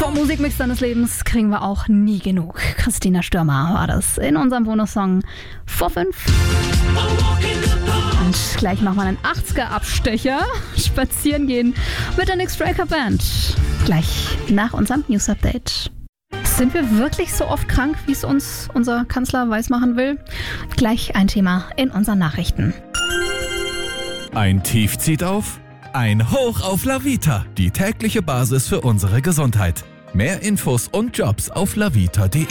Vom Musikmix deines Lebens kriegen wir auch nie genug. Christina Stürmer war das in unserem Bonussong vor 5. Und gleich machen wir einen 80er-Abstecher. Spazieren gehen mit der Nick Straker Band. Gleich nach unserem News-Update. Sind wir wirklich so oft krank, wie es uns unser Kanzler weismachen will? Gleich ein Thema in unseren Nachrichten. Ein Tief zieht auf, ein Hoch auf La Vita, die tägliche Basis für unsere Gesundheit. Mehr Infos und Jobs auf lavita.de.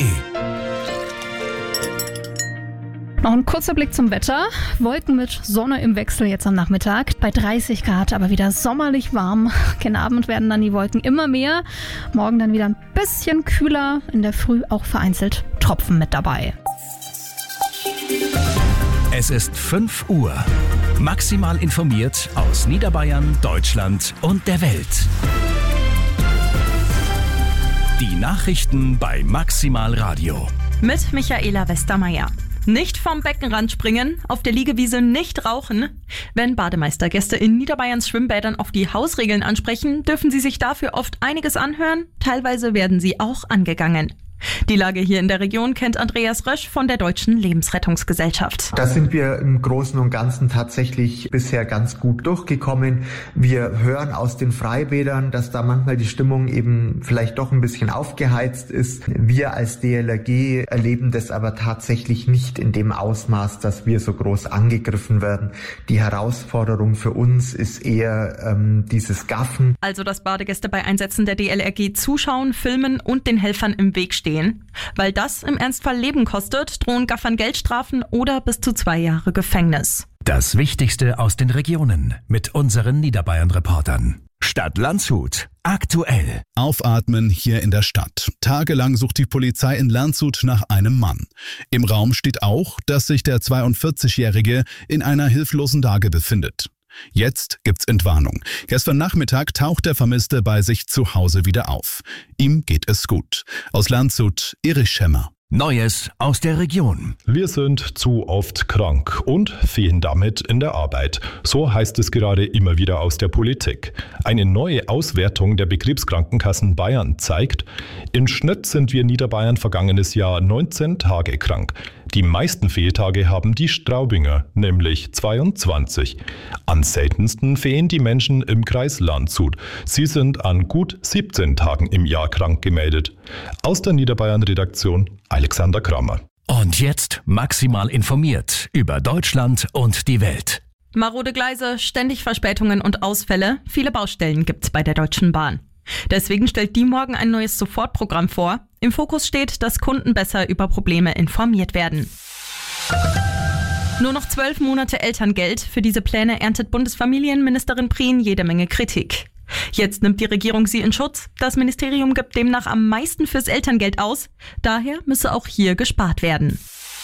Noch ein kurzer Blick zum Wetter. Wolken mit Sonne im Wechsel jetzt am Nachmittag. Bei 30 Grad, aber wieder sommerlich warm. Gegen Abend werden dann die Wolken immer mehr. Morgen dann wieder ein bisschen kühler. In der Früh auch vereinzelt Tropfen mit dabei. Es ist 5 Uhr. Maximal informiert aus Niederbayern, Deutschland und der Welt. Die Nachrichten bei Maximal Radio. Mit Michaela Westermeier. Nicht vom Beckenrand springen, auf der Liegewiese nicht rauchen. Wenn Bademeistergäste in Niederbayerns Schwimmbädern auf die Hausregeln ansprechen, dürfen sie sich dafür oft einiges anhören. Teilweise werden sie auch angegangen. Die Lage hier in der Region kennt Andreas Rösch von der Deutschen Lebensrettungsgesellschaft. Da sind wir im Großen und Ganzen tatsächlich bisher ganz gut durchgekommen. Wir hören aus den Freibädern, dass da manchmal die Stimmung eben vielleicht doch ein bisschen aufgeheizt ist. Wir als DLRG erleben das aber tatsächlich nicht in dem Ausmaß, dass wir so groß angegriffen werden. Die Herausforderung für uns ist eher dieses Gaffen. Also dass Badegäste bei Einsätzen der DLRG zuschauen, filmen und den Helfern im Weg stehen. Weil das im Ernstfall Leben kostet, drohen Gaffern Geldstrafen oder bis zu 2 Jahre Gefängnis. Das Wichtigste aus den Regionen mit unseren Niederbayern-Reportern. Stadt Landshut. Aktuell. Aufatmen hier in der Stadt. Tagelang sucht die Polizei in Landshut nach einem Mann. Im Raum steht auch, dass sich der 42-Jährige in einer hilflosen Lage befindet. Jetzt gibt's Entwarnung. Gestern Nachmittag taucht der Vermisste bei sich zu Hause wieder auf. Ihm geht es gut. Aus Landshut, Erich Schemmer. Neues aus der Region. Wir sind zu oft krank und fehlen damit in der Arbeit. So heißt es gerade immer wieder aus der Politik. Eine neue Auswertung der Betriebskrankenkassen Bayern zeigt, im Schnitt sind wir in Niederbayern vergangenes Jahr 19 Tage krank. Die meisten Fehltage haben die Straubinger, nämlich 22. Am seltensten fehlen die Menschen im Kreis Landshut. Sie sind an gut 17 Tagen im Jahr krank gemeldet. Aus der Niederbayern-Redaktion Alexander Kramer. Und jetzt maximal informiert über Deutschland und die Welt. Marode Gleise, ständig Verspätungen und Ausfälle. Viele Baustellen gibt's bei der Deutschen Bahn. Deswegen stellt die morgen ein neues Sofortprogramm vor. Im Fokus steht, dass Kunden besser über Probleme informiert werden. Nur noch 12 Monate Elterngeld. Für diese Pläne erntet Bundesfamilienministerin Prien jede Menge Kritik. Jetzt nimmt die Regierung sie in Schutz. Das Ministerium gibt demnach am meisten fürs Elterngeld aus. Daher müsse auch hier gespart werden.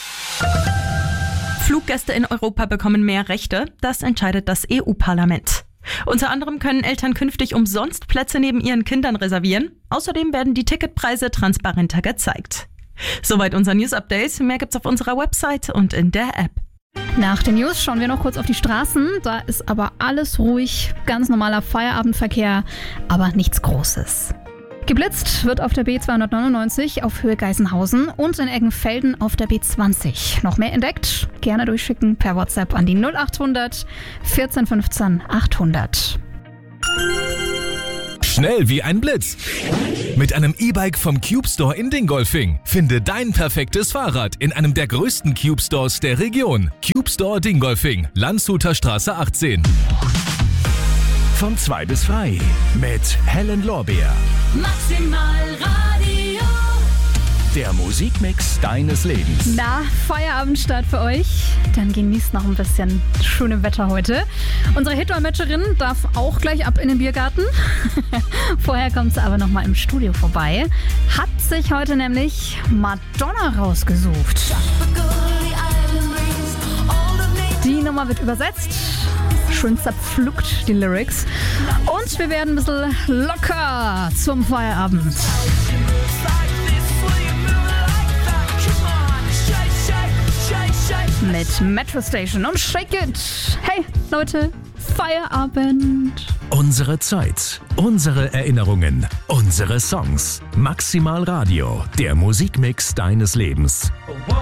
Fluggäste in Europa bekommen mehr Rechte. Das entscheidet das EU-Parlament. Unter anderem können Eltern künftig umsonst Plätze neben ihren Kindern reservieren. Außerdem werden die Ticketpreise transparenter gezeigt. Soweit unser News-Update. Mehr gibt's auf unserer Website und in der App. Nach den News schauen wir noch kurz auf die Straßen. Da ist aber alles ruhig. Ganz normaler Feierabendverkehr, aber nichts Großes. Geblitzt wird auf der B299 auf Höhe Geisenhausen und in Eggenfelden auf der B20. Noch mehr entdeckt? Gerne durchschicken per WhatsApp an die 0800 14 15 800. Schnell wie ein Blitz. Mit einem E-Bike vom Cube Store in Dingolfing. Finde dein perfektes Fahrrad in einem der größten Cube Stores der Region. Cube Store Dingolfing, Landshuter Straße 18. Von 2 bis frei mit Helen Lorbeer. Maximal Radio. Der Musikmix deines Lebens. Na, Feierabendstart für euch. Dann genießt noch ein bisschen schönes Wetter heute. Unsere Hitdolmetscherin darf auch gleich ab in den Biergarten. Vorher kommt sie aber noch mal im Studio vorbei. Hat sich heute nämlich Madonna rausgesucht. Die Nummer wird übersetzt. Schön zerpflückt, die Lyrics. Und wir werden ein bisschen locker zum Feierabend. Mit Metro Station und Shake It. Hey, Leute, Feierabend. Unsere Zeit, unsere Erinnerungen, unsere Songs. Maximal Radio, der Musikmix deines Lebens.